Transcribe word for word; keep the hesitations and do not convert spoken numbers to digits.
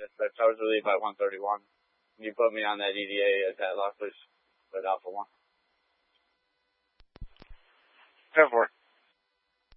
dispatch. I was relieved by one thirty-one. You put me on that E D A at that lock, please, with Alpha one. Ten four.